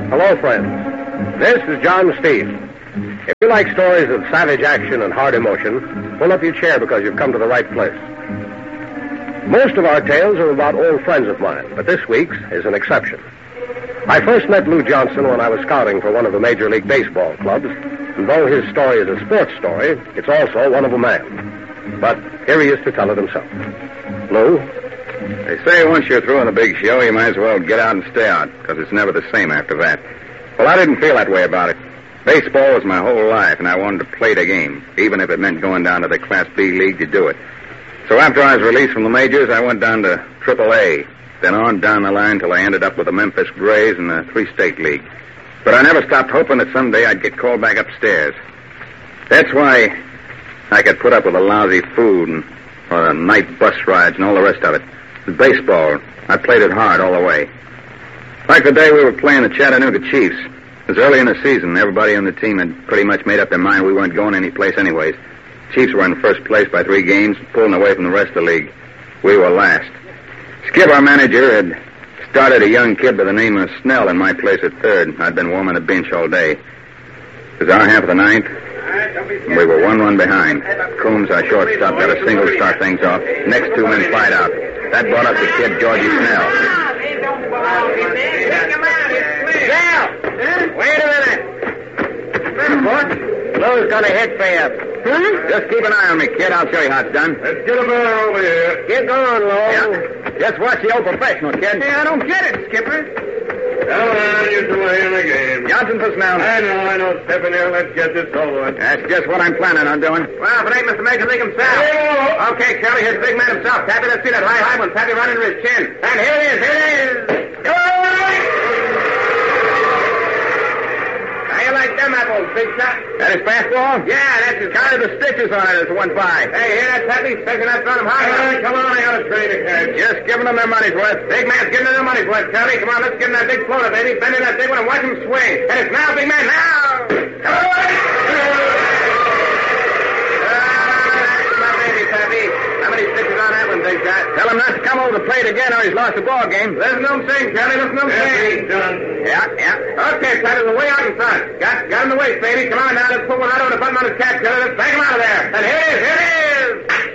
Hello, friends. This is John Steele. If you like stories of savage action and hard emotion, pull up your chair because you've come to the right place. Most of our tales are about old friends of mine, but this week's is an exception. I first met Lou Johnson when I was scouting for one of the Major League Baseball clubs, and though his story is a sports story, it's also one of a man. But here he is to tell it himself. Lou? They say once you're through on a big show, you might as well get out and stay out, because it's never the same after that. Well, I didn't feel that way about it. Baseball was my whole life, and I wanted to play the game, even if it meant going down to the Class B League to do it. So after I was released from the majors, I went down to Triple-A, then on down the line till I ended up with the Memphis Grays in the Three-State League. But I never stopped hoping that someday I'd get called back upstairs. That's why I could put up with the lousy food and the night bus rides and all the rest of it. With baseball, I played it hard all the way. Like the day we were playing the Chattanooga Chiefs. It was early in the season. Everybody on the team had pretty much made up their mind we weren't going anyplace anyways. Chiefs were in first place by 3 games, pulling away from the rest of the league. We were last. Skip, our manager, had started a young kid by the name of Snell in my place at third. I'd been warming the bench all day. It was our half of the ninth, and we were 1 run behind. Coombs, our shortstop, got a single to start things off. Next 2 men fired out. That brought up the kid, Georgie Snell. Snell! Wait a minute. What? Lou's gonna hit for you. Huh? Just keep an eye on me, kid. I'll show you how it's done. Let's get a man over here. Get going, Lou. Yeah. Just watch the old professional, kid. Hey, I don't get it, Skipper. Come on, you two are in the game. Johnson for Snell. I know. Step in here. Let's get this over with. That's just what I'm planning on doing. Well, if it ain't Mr. Major League himself. Hey, Okay, Charlie, here's the big man himself. Pappy, let's see that high one. Pappy running to his chin. And here it is. Go! How you like them apples, big shot? That is fastball? Yeah, that's his Counted the stitches on it as it went by. Hey, hear that, Pappy? Especially not throwing him high. come on, I got a train to catch. Just giving them their money's worth. Big man's giving them their money's worth, Charlie. Come on, let's give him that big floater, baby. Bend in that big one and watch him swing. And it's now, big man, now! That's my baby, Pappy. How many stitches on that one, big shot? Tell him not to come over the plate again or he's lost the ball game. Listen to him sing, Charlie. Listen to him sing. Done. Yeah. Okay, Pappy, the way out in front. Got him in the waist, baby. Come on now, let's put one right over the button on his cap, Charlie. Let's bang him out of there. And here it is.